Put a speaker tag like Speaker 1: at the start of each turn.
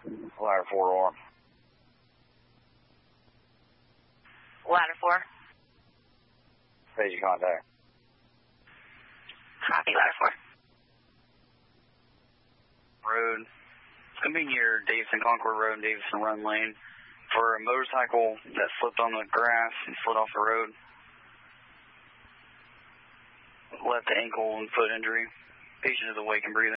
Speaker 1: Ladder 4 or.
Speaker 2: Ladder 4.
Speaker 1: Page of contact.
Speaker 2: Copy, Ladder 4.
Speaker 1: Road. It's going to be near Davidson Concord Road and Davidson Run Lane for a motorcycle that slipped on the grass and slid off the road. Left ankle and foot injury. Patient is awake and breathing.